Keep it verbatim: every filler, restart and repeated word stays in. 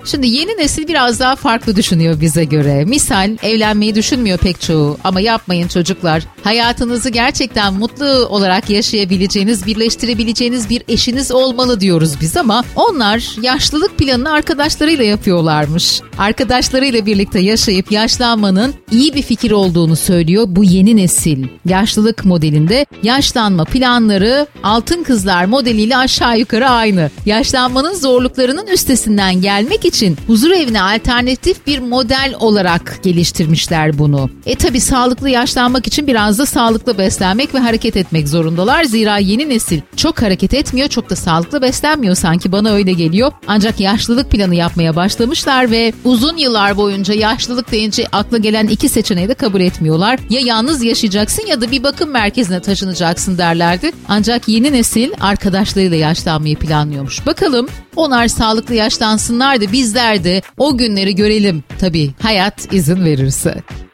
Şimdi yeni nesil biraz daha farklı düşünüyor bize göre. Misal evlenmeyi düşünmüyor pek çoğu ama yapmayın çocuklar. Hayatınızı gerçekten mutlu olarak yaşayabileceğiniz, birleştirebileceğiniz bir eşiniz olmalı diyoruz biz ama onlar yaşlılık planını arkadaşlarıyla yapıyorlarmış. Arkadaşlarıyla birlikte yaşayıp yaşlanmanın iyi bir fikir olduğunu söylüyor bu yeni nesil. Yaşlılık modelinde yaşlanma planları altın kızlar modeliyle aşağı yukarı aynı. Yaşlanmanın zorluklarının üstesinden gelmek için huzur evine alternatif bir model olarak geliştirmişler bunu. E tabi sağlıklı yaşlanmak için biraz da sağlıklı beslenmek ve hareket etmek zorundalar. Zira yeni nesil çok hareket etmiyor, çok da sağlıklı beslenmiyor sanki, bana öyle geliyor. Ancak yaşlılık planı yapmaya başlamışlar ve uzun yıllar boyunca yaşlılık deyince akla gelen iki seçeneği de kabul etmiyorlar. Ya yalnız yaşayacaksın ya da bir bakım merkezine taşınacaksın derlerdi. Ancak yeni nesil arkadaşlarıyla yaşlanmayı planlıyormuş. Bakalım onlar sağlıklı yaşlansınlar da bizler de o günleri görelim. Tabii hayat izin verirse.